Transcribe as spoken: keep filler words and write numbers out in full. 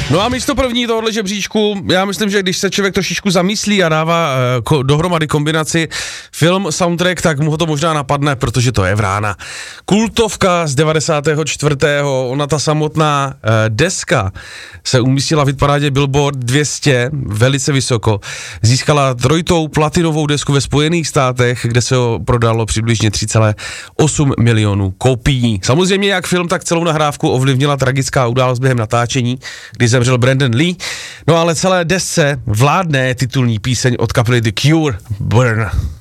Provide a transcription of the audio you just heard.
No a místo první tohohle žebříčku, já myslím, že když se člověk trošičku zamyslí a dává uh, ko, dohromady kombinaci film, soundtrack, tak mu ho to možná napadne, protože to je Vrána. Kultovka z devadesátého čtvrtého Ona ta samotná uh, deska se umístila v hitparádě Billboard dvě stě, velice vysoko. Získala trojitou platinovou desku ve Spojených státech, kde se ho prodalo přibližně tři celé osm milionů kopií. Samozřejmě jak film, tak celou nahrávku ovlivnila tragická událost během natáčení, kdy zemřel Brandon Lee, no ale celé desce vládne titulní píseň od kapely The Cure, Burn.